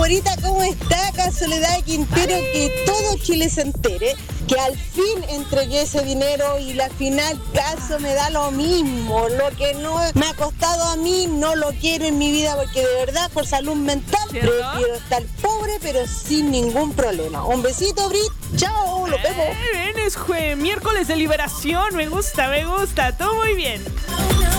Morita, ¿cómo está? Acá Soledad Quintero, que todo Chile se entere que al fin entregué ese dinero y la final caso me da lo mismo. Lo que no me ha costado a mí no lo quiero en mi vida, porque de verdad por salud mental prefiero estar pobre pero sin ningún problema. Un besito, Brit. Chao, lo vemos. Miércoles de liberación. Me gusta. Todo muy bien.